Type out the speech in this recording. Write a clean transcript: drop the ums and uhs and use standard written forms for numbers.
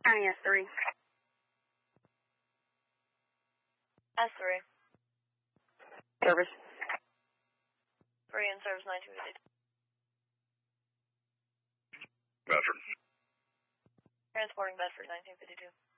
County S3. S3. Service. 3 in service 1952. Bedford. Transporting Bedford 1952.